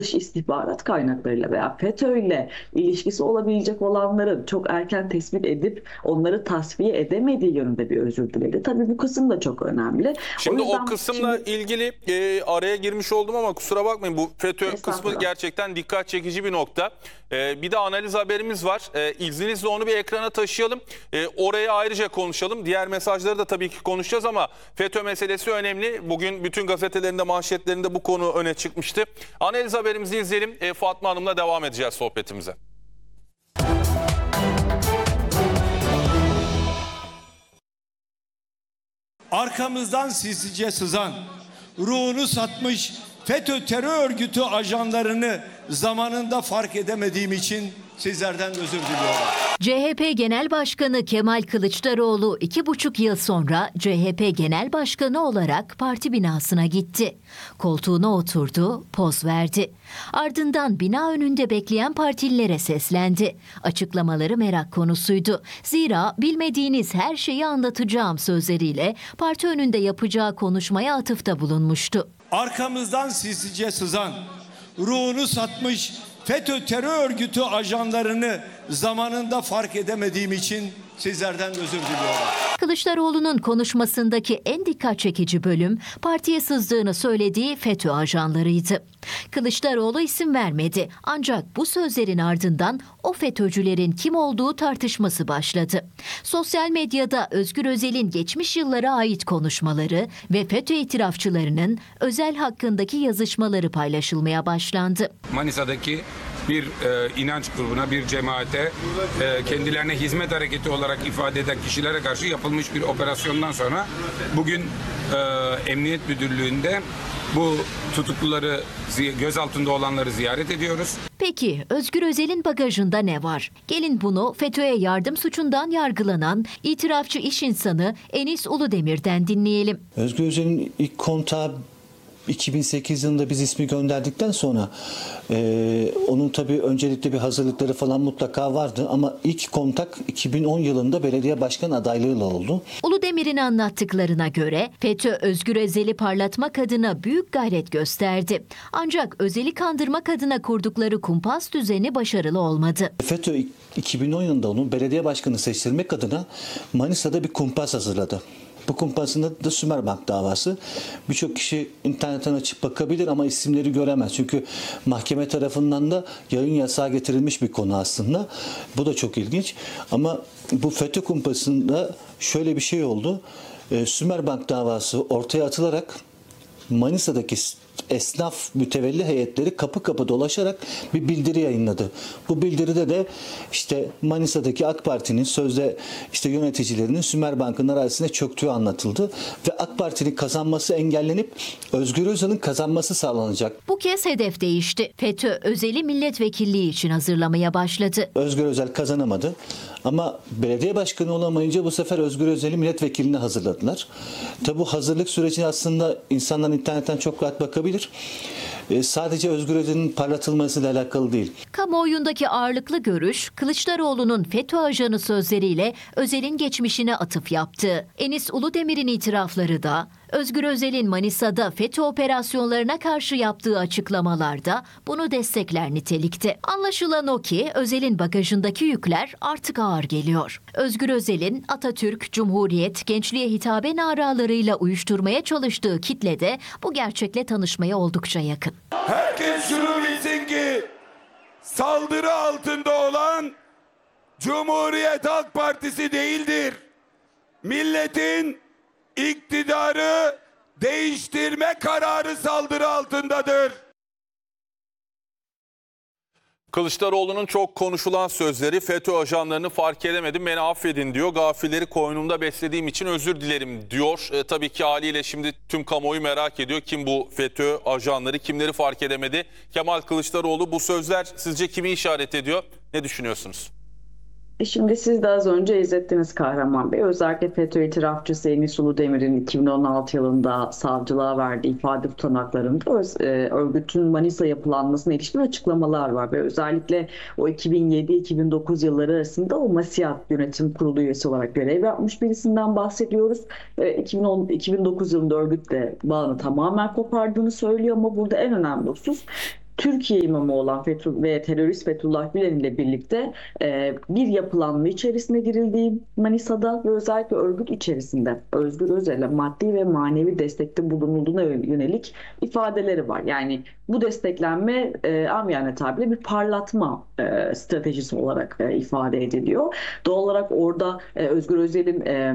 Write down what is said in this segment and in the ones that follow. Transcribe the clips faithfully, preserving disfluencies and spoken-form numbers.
dış istihbarat kaynaklarıyla veya FETÖ'yle ilişkisi olabilecek olanları çok erken tespit edip onları tasfiye edemediği yönünde bir özür diledi. Tabii bu kısım da çok önemli. Şimdi O o yüzden kısımla şimdi ilgili e, araya girmiş oldum ama kusura bakmayın, bu FETÖ kısmı estağfurullah. gerçekten dikkat çekici bir nokta. E, bir de analiz haberimiz var. E, izninizle onu bir ekrana taşıyalım. E, oraya ayrıca konuşalım. Diğer mesajları da tabii ki konuşacağız ama FETÖ meselesi önemli. Bugün bütün gazetelerinde, manşetlerinde bu konu öne çıkmıştı. Analiz haberimizi izleyelim. E, Fatma Hanım'la devam edeceğiz sohbetimize. Arkamızdan sinsice sızan, ruhunu satmış FETÖ terör örgütü ajanlarını zamanında fark edemediğim için sizlerden özür diliyorum. C H P Genel Başkanı Kemal Kılıçdaroğlu iki buçuk yıl sonra C H P Genel Başkanı olarak parti binasına gitti. Koltuğuna oturdu, poz verdi. Ardından bina önünde bekleyen partililere seslendi. Açıklamaları merak konusuydu. Zira bilmediğiniz her şeyi anlatacağım sözleriyle parti önünde yapacağı konuşmaya atıfta bulunmuştu. Arkamızdan sinsice sızan, ruhunu satmış FETÖ terör örgütü ajanlarını zamanında fark edemediğim için sizlerden özür diliyorum. Kılıçdaroğlu'nun konuşmasındaki en dikkat çekici bölüm partiye sızdığını söylediği FETÖ ajanlarıydı. Kılıçdaroğlu isim vermedi, ancak bu sözlerin ardından o FETÖ'cülerin kim olduğu tartışması başladı. Sosyal medyada Özgür Özel'in geçmiş yıllara ait konuşmaları ve FETÖ itirafçılarının Özel hakkındaki yazışmaları paylaşılmaya başlandı. Manisa'daki bir e, inanç grubuna, bir cemaate, e, kendilerine hizmet hareketi olarak ifade eden kişilere karşı yapılmış bir operasyondan sonra bugün e, Emniyet Müdürlüğü'nde bu tutukluları, gözaltında olanları ziyaret ediyoruz. Peki Özgür Özel'in bagajında ne var? Gelin bunu FETÖ'ye yardım suçundan yargılanan itirafçı iş insanı Enis Uludemir'den dinleyelim. Özgür Özel'in ilk kontağı iki bin sekiz yılında biz ismi gönderdikten sonra e, onun tabii öncelikle bir hazırlıkları falan mutlaka vardı ama ilk kontak iki bin on yılında belediye başkan adaylığıyla oldu. Uludemir'in anlattıklarına göre FETÖ Özgür Özel'i parlatmak adına büyük gayret gösterdi. Ancak Özel'i kandırmak adına kurdukları kumpas düzeni başarılı olmadı. FETÖ iki bin on yılında onu belediye başkanı seçtirmek adına Manisa'da bir kumpas hazırladı. Bu kumpasın adı da Sümerbank davası. Birçok kişi internetten açıp bakabilir ama isimleri göremez. Çünkü mahkeme tarafından da yayın yasağı getirilmiş bir konu aslında. Bu da çok ilginç. Ama bu FETÖ kumpasında şöyle bir şey oldu. Ee, Sümerbank davası ortaya atılarak Manisa'daki esnaf mütevelli heyetleri kapı kapı dolaşarak bir bildiri yayınladı. Bu bildiride de işte Manisa'daki AK Parti'nin sözde işte yöneticilerinin Sümerbank'ın arazisine çöktüğü anlatıldı ve AK Parti'nin kazanması engellenip Özgür Özel'in kazanması sağlanacak. Bu kez hedef değişti. FETÖ Özel'i milletvekilliği için hazırlamaya başladı. Özgür Özel kazanamadı ama belediye başkanı olamayınca bu sefer Özgür Özel'i milletvekilliğine hazırladılar. Tabi bu hazırlık süreci aslında insanlar internetten çok rahat bakabilir. Ee, sadece Özgür Özel'in parlatılmasıyla alakalı değil. Kamuoyundaki ağırlıklı görüş Kılıçdaroğlu'nun FETÖ ajanı sözleriyle Özel'in geçmişine atıf yaptı. Enis Uludemir'in itirafları da, Özgür Özel'in Manisa'da FETÖ operasyonlarına karşı yaptığı açıklamalarda bunu destekler nitelikte. Anlaşılan o ki Özel'in bagajındaki yükler artık ağır geliyor. Özgür Özel'in Atatürk, Cumhuriyet, gençliğe hitabe naralarıyla uyuşturmaya çalıştığı kitle de bu gerçekle tanışmaya oldukça yakın. Herkes şunu bilsin ki saldırı altında olan Cumhuriyet Halk Partisi değildir. Milletin iktidarı değiştirme kararı saldırı altındadır. Kılıçdaroğlu'nun çok konuşulan sözleri, FETÖ ajanlarını fark edemedim, beni affedin diyor. Gafilleri koynumda beslediğim için özür dilerim diyor. E, tabii ki haliyle şimdi tüm kamuoyu merak ediyor. Kim bu FETÖ ajanları, kimleri fark edemedi? Kemal Kılıçdaroğlu, bu sözler sizce kimi işaret ediyor? Ne düşünüyorsunuz? Şimdi siz de az önce izlettiniz Kahraman Bey. Özellikle FETÖ itirafçısı Enis Uludemir'in iki bin on altı yılında savcılığa verdiği ifade tutanaklarında öz, e, örgütün Manisa yapılanmasına ilişkin açıklamalar var. Ve özellikle o iki bin yedi iki bin dokuz yılları arasında o MASİAD Yönetim Kurulu üyesi olarak görev yapmış birisinden bahsediyoruz. E, iki bin on iki bin dokuz yılında örgütle bağını tamamen kopardığını söylüyor ama burada en önemli husus Türkiye imamı olan Fethullah ve terörist Fethullah Gülen ile birlikte e, bir yapılanma içerisine girildiği Manisa'da ve özellikle örgüt içerisinde Özgür Özel'e maddi ve manevi destekte bulunulduğuna yönelik ifadeleri var. Yani bu desteklenme e, amiyane tabirle bir parlatma e, stratejisi olarak e, ifade ediliyor. Doğal olarak orada e, Özgür Özel'in e,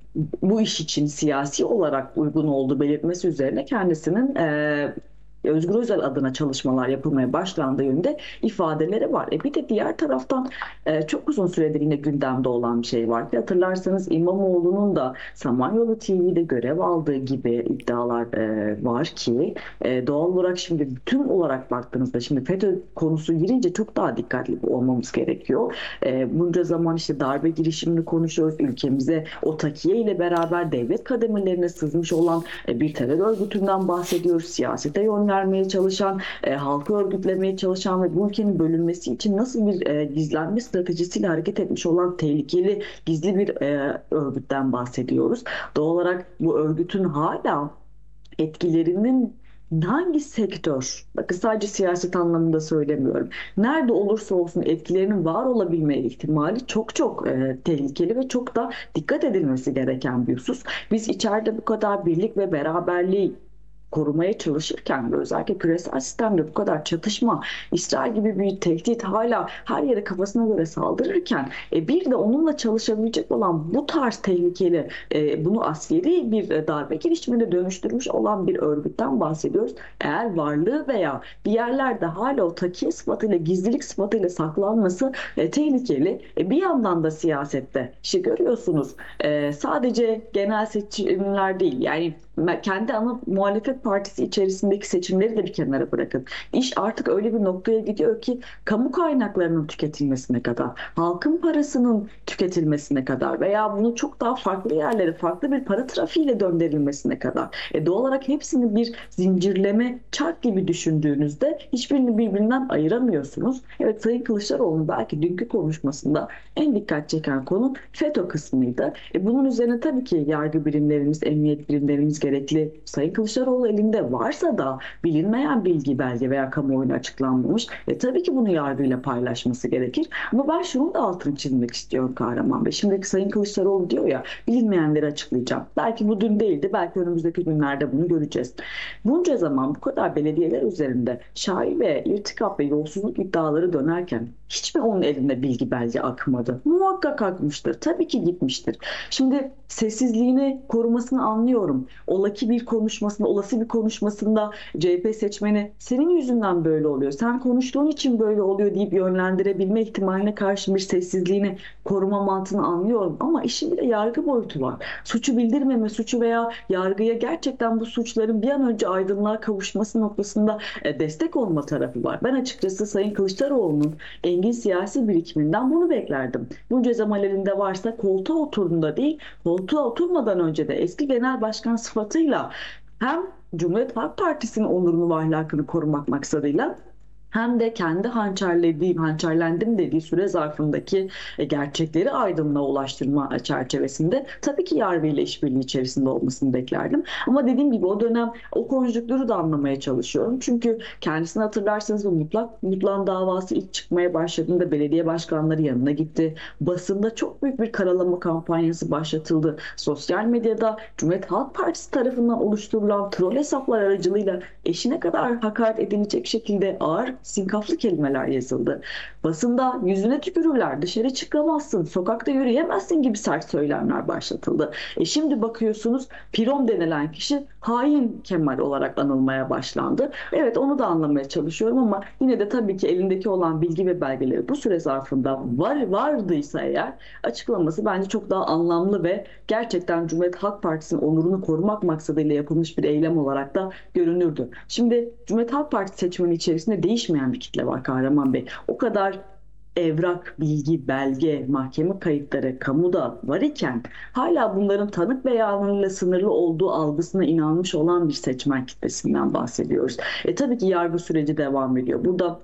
bu iş için siyasi olarak uygun olduğu belirtmesi üzerine kendisinin e, Özgür Özel adına çalışmalar yapılmaya başlandığı yönünde ifadeleri var. E bir de diğer taraftan e, çok uzun süredir yine gündemde olan bir şey var. Hatırlarsanız İmamoğlu'nun da Samanyolu T V'de görev aldığı gibi iddialar e, var ki e, doğal olarak şimdi tüm olarak baktığınızda şimdi FETÖ konusu girince çok daha dikkatli olmamız gerekiyor. E, bunca zaman işte darbe girişimini konuşuyoruz. Ülkemize o takiye ile beraber devlet kademelerine sızmış olan e, bir terör örgütünden bahsediyoruz. Siyasete yön vermeye çalışan, e, halkı örgütlemeye çalışan ve bu ülkenin bölünmesi için nasıl bir e, gizlenme stratejisiyle hareket etmiş olan tehlikeli, gizli bir e, örgütten bahsediyoruz. Doğal olarak bu örgütün hala etkilerinin hangi sektör, bakın sadece siyaset anlamında söylemiyorum, nerede olursa olsun etkilerinin var olabilme ihtimali çok çok e, tehlikeli ve çok da dikkat edilmesi gereken bir husus. Biz içeride bu kadar birlik ve beraberliği korumaya çalışırken ve özellikle küresel sistemde bu kadar çatışma, İsrail gibi bir tehdit hala her yere kafasına göre saldırırken e, bir de onunla çalışabilecek olan bu tarz tehlikeli, e, bunu askeri bir darbe girişimine dönüştürmüş olan bir örgütten bahsediyoruz. Eğer varlığı veya bir yerlerde hala o takiye sıfatıyla, gizlilik sıfatıyla saklanması e, tehlikeli. E, bir yandan da siyasette işte görüyorsunuz e, sadece genel seçimler değil, yani kendi ana muhalefet partisi içerisindeki seçimleri de bir kenara bırakın. İş artık öyle bir noktaya gidiyor ki kamu kaynaklarının tüketilmesine kadar, halkın parasının tüketilmesine kadar veya bunu çok daha farklı yerlere, farklı bir para trafiğiyle döndürülmesine kadar. E doğal olarak hepsini bir zincirleme çark gibi düşündüğünüzde hiçbirini birbirinden ayıramıyorsunuz. Evet, Sayın Kılıçdaroğlu'nun belki dünkü konuşmasında en dikkat çeken konu FETÖ kısmıydı. E bunun üzerine tabii ki yargı birimlerimiz, emniyet birimlerimiz gerekli. Sayın Kılıçdaroğlu elinde varsa da bilinmeyen bilgi, belge veya kamuoyuna açıklanmamış. E tabii ki bunu yargıyla paylaşması gerekir. Ama ben şunun da altını çizmek istiyorum Kahraman Bey. Şimdi Sayın Kılıçdaroğlu diyor ya, bilinmeyenleri açıklayacağım. Belki bu dün değildi, belki önümüzdeki günlerde bunu göreceğiz. Bunca zaman bu kadar belediyeler üzerinde şair ve irtikap ve yolsuzluk iddiaları dönerken hiç mi onun elinde bilgi belge akmadı? Muhakkak akmıştır. Tabii ki gitmiştir. Şimdi sessizliğini korumasını anlıyorum. Olaki bir konuşmasında, olası bir konuşmasında C H P seçmeni senin yüzünden böyle oluyor, sen konuştuğun için böyle oluyor deyip yönlendirebilme ihtimaline karşı bir sessizliğini koruma mantığını anlıyorum. Ama işin bir de yargı boyutu var. Suçu bildirmeme, suçu veya yargıya gerçekten bu suçların bir an önce aydınlığa kavuşması noktasında destek olma tarafı var. Ben açıkçası Sayın Kılıçdaroğlu'nun engin siyasi birikiminden bunu beklerdim. Bunca zaman elinde varsa koltuğa oturduğunda değil, koltuğa oturmadan önce de eski genel başkan sıfatıyla hem Cumhuriyet Halk Partisi'nin onurunu ve ahlakını korumak maksadıyla hem de kendi hançerlediğim, hançerlendim dediği süre zarfındaki gerçekleri aydınlığa ulaştırma çerçevesinde tabii ki yargıyla işbirliği içerisinde olmasını beklerdim. Ama dediğim gibi o dönem o konjüktürü de anlamaya çalışıyorum. Çünkü kendisini hatırlarsanız bu mutlak mutlak davası ilk çıkmaya başladığında belediye başkanları yanına gitti. Basında çok büyük bir karalama kampanyası başlatıldı. Sosyal medyada Cumhuriyet Halk Partisi tarafından oluşturulan troll hesaplar aracılığıyla eşine kadar hakaret edilecek şekilde ağır sinkaflı kelimeler yazıldı. Basında yüzüne tükürürler, dışarı çıkamazsın, sokakta yürüyemezsin gibi sert söylemler başlatıldı. E şimdi bakıyorsunuz Piron denilen kişi hain Kemal olarak anılmaya başlandı. Evet, onu da anlamaya çalışıyorum ama yine de tabii ki elindeki olan bilgi ve belgeleri bu süre zarfında var vardıysa eğer açıklaması bence çok daha anlamlı ve gerçekten Cumhuriyet Halk Partisi'nin onurunu korumak maksadıyla yapılmış bir eylem olarak da görünürdü. Şimdi Cumhuriyet Halk Partisi seçmeni içerisinde değişmeyen bir kitle var Kahraman Bey. O kadar evrak, bilgi, belge, mahkeme kayıtları kamuda var iken hala bunların tanık beyanıyla sınırlı olduğu algısına inanmış olan bir seçmen kitlesinden bahsediyoruz. E tabii ki yargı süreci devam ediyor. Burada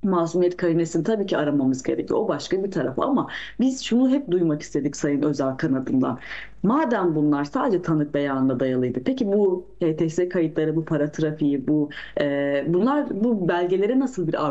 masumiyet karinesini tabii ki aramamız gerekiyor. O başka bir tarafı ama biz şunu hep duymak istedik Sayın Özel kanadından. Madem bunlar sadece tanık beyanına dayalıydı. Peki bu H T S kayıtları, bu para trafiği, bu e, bunlar bu belgelere nasıl bir